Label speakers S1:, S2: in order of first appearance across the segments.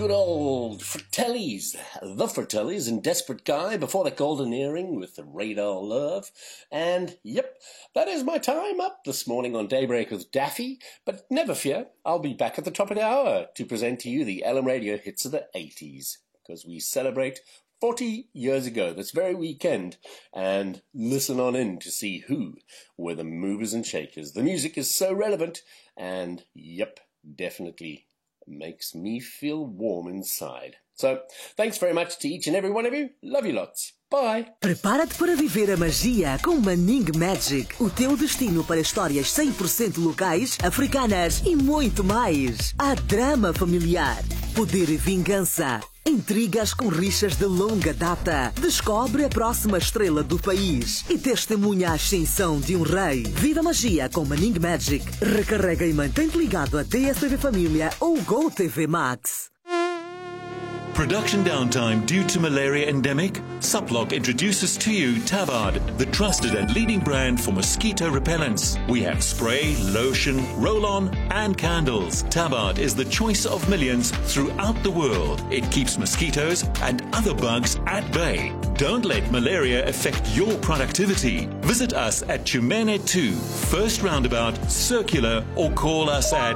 S1: good old Fratellis, the Fratellis and Desperate Guy before the Golden Earring with the Radar Love. And yep, that is my time up this morning on Daybreak with Daffy. But never fear, I'll be back at the top of the hour to present to you the LM Radio hits of the 80s, because we celebrate 40 years ago this very weekend, and listen on in to see who were the movers and shakers. The music is so relevant, and yep, definitely makes me feel warm inside. So, thanks very much to each and every one of you. Love you lots. Bye.
S2: Prepara-te para viver a magia com Manning Magic. O teu destino para histórias 100% locais, africanas e muito mais. Há drama familiar, poder e vingança, intrigas com rixas de longa data. Descobre a próxima estrela do país e testemunha a ascensão de um rei. Viva a magia com Manning Magic. Recarrega e mantém-te ligado a DSTV Família ou Go TV Max.
S3: Production downtime due to malaria endemic? Suplock introduces to you Tabard, the trusted and leading brand for mosquito repellents. We have spray, lotion, roll-on and candles. Tabard is the choice of millions throughout the world. It keeps mosquitoes and other bugs at bay. Don't let malaria affect your productivity. Visit us at Chumene 2, First Roundabout, Circular, or call us at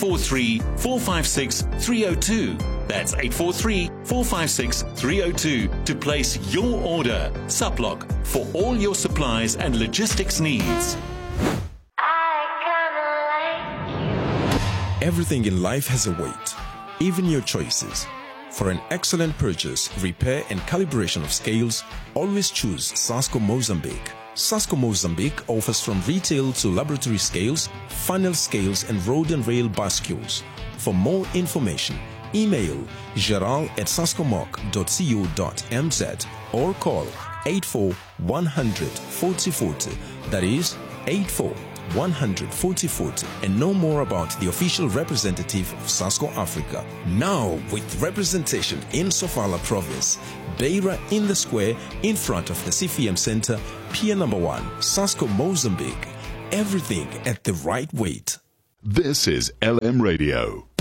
S3: 843-456-302. That's 843-456-302 to place your order. Suplock, for all your supplies and logistics needs.
S4: Everything in life has a weight, even your choices. For an excellent purchase, repair and calibration of scales, always choose Sasco Mozambique. Sasco Mozambique offers from retail to laboratory scales, funnel scales and road and rail bascules. For more information, email geral@sascomoc.co.mz or call 84-100-4040. That is 84-100-4040, and know more about the official representative of Sasco Africa. Now with representation in Sofala Province, Beira in the square in front of the CFM Center, Pier number 1, Sasco Mozambique. Everything at the right weight.
S5: This is LM Radio.